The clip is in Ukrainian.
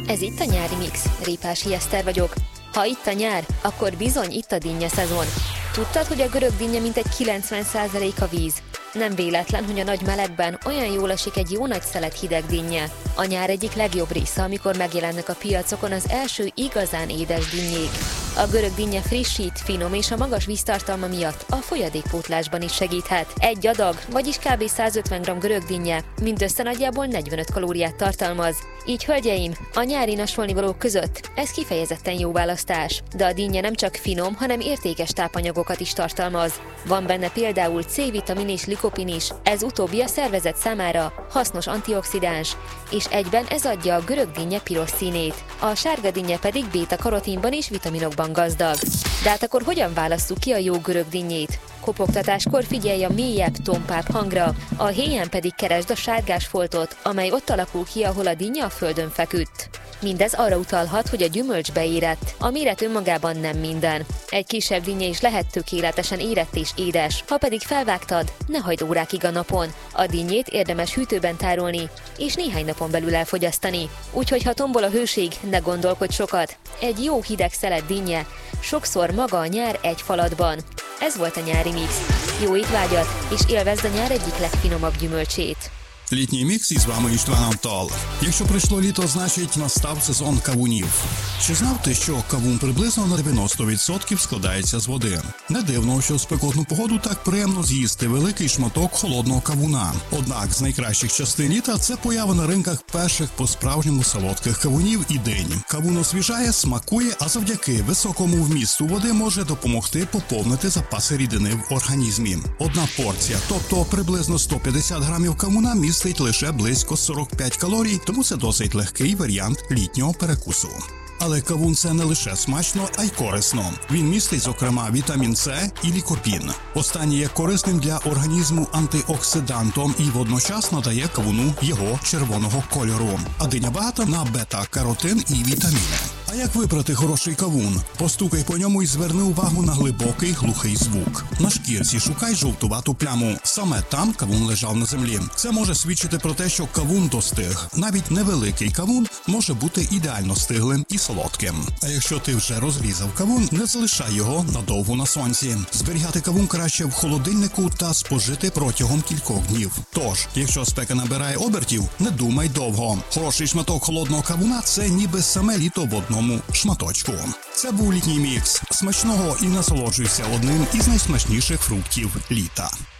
Ez itt a nyári mix. Répási Eszter vagyok. Ha itt a nyár, akkor bizony itt a dinnye szezon. Tudtad, hogy a görög dinnye mintegy 90% a víz? Nem véletlen, hogy a nagy melegben olyan jól esik egy jó nagy szelet hideg dinnye. A nyár egyik legjobb része, amikor megjelennek a piacokon az első igazán édes dinnyék. A görög dinnye frissít, finom és a magas víztartalma miatt a folyadékpótlásban is segíthet. Egy adag, vagyis kb. 150 g görög dinnye mindössze nagyjából 45 kalóriát tartalmaz. Így, hölgyeim, a nyári nasolnivalók között ez kifejezetten jó választás. De a dinnye nem csak finom, hanem értékes tápanyagokat is tartalmaz. Van benne például C-vitamin és likopin is, ez utóbbi a szervezet számára hasznos antioxidáns, és egyben ez adja a görög dinnye piros színét. A sárga dinnye pedig béta-karotinban és vitaminokban gazdag. De hát akkor hogyan válasszuk ki a jó görög dinnyét? Kopogtatáskor figyelj a mélyebb, tompább hangra, a héjen pedig keresd a sárgás foltot, amely ott alakul ki, ahol a dinnye a földön feküdt. Mindez arra utalhat, hogy a gyümölcsbe érett. A méret önmagában nem minden. Egy kisebb dinnye is lehet tökéletesen érett és édes. Ha pedig felvágtad, ne hagyd órákig a napon. A dinnyét érdemes hűtőben tárolni, és néhány napon belül elfogyasztani. Úgyhogy ha tombol a hőség, ne gondolkodj sokat. Egy jó hideg szelet dinnye, sokszor maga a nyár egy falatban. Ez volt a nyári mix. Jó étvágyat, és élvezd a nyár egyik legfinomabb gyümölcsét. Літній мікс із вами Іштван Антал. Якщо прийшло літо, значить настав сезон кавунів. Чи знав ти, що кавун приблизно на 90% складається з води? Не дивно, що в спекотну погоду так приємно з'їсти великий шматок холодного кавуна. Однак з найкращих частин літа це поява на ринках перших по-справжньому солодких кавунів і динь. Кавун освіжає, смакує, а завдяки високому вмісту води може допомогти поповнити запаси рідини в організмі. Одна порція, тобто приблизно 150 грамів кавуна, містить лише близько 45 калорій, тому це досить легкий варіант літнього перекусу. Але кавун – це не лише смачно, а й корисно. Він містить, зокрема, вітамін С і лікопін. Останній є корисним для організму антиоксидантом і водночас надає кавуну його червоного кольору. А диня багата на бета-каротин і вітаміни. А як вибрати хороший кавун? Постукай по ньому і зверни увагу на глибокий глухий звук. На шкірці шукай жовтувату пляму. Саме там кавун лежав на землі. Це може свідчити про те, що кавун достиг. Навіть невеликий кавун може бути ідеально стиглим і солодким. А якщо ти вже розрізав кавун, не залишай його надовго на сонці. Зберігати кавун краще в холодильнику та спожити протягом кількох днів. Тож, якщо спека набирає обертів, не думай довго. Хороший шматок холодного кавуна – це ніби саме літо в одному шматочку. Це був літній мікс. Смачного і насолоджуйся одним із найсмачніших фруктів літа.